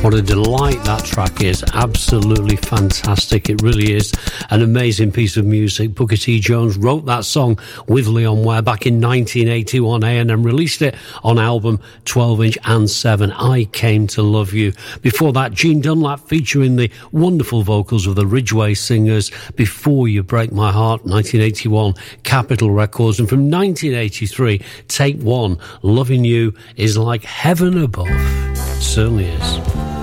What a delight that track is. Absolutely fantastic. It really is an amazing piece of music. Booker T. Jones wrote that song with Leon Ware back in 1981 and then released it on album 12-inch and 7, I Came to Love You. Before that, Gene Dunlap featuring the wonderful vocals of the Ridgeway Singers, Before You Break My Heart, 1981, Capitol Records. And from 1983, Take One, Loving You is Like Heaven Above. It certainly is.